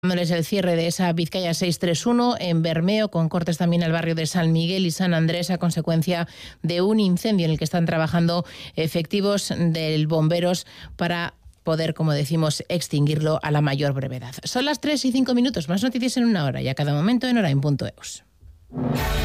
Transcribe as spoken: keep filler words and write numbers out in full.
dándoles el cierre de esa Vizcaya seiscientos treinta y uno en Bermeo, con cortes también al barrio de San Miguel y San Andrés a consecuencia de un incendio en el que están trabajando efectivos del bomberos para poder, como decimos, extinguirlo a la mayor brevedad. Son las tres y cinco minutos, más noticias en una hora y a cada momento en hora en punto eus.